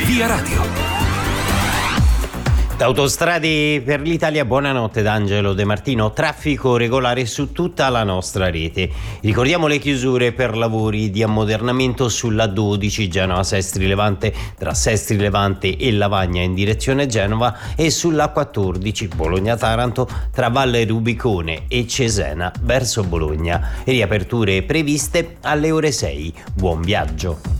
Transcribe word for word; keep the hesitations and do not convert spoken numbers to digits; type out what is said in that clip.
Via Radio. Da Autostrade per l'Italia, buonanotte da Angelo De Martino. Traffico regolare su tutta la nostra rete. Ricordiamo le chiusure per lavori di ammodernamento sulla dodici Genova-Sestri Levante tra Sestri Levante e Lavagna in direzione Genova e sulla quattordici Bologna-Taranto tra Valle Rubicone e Cesena verso Bologna. Riaperture previste alle ore sei. Buon viaggio.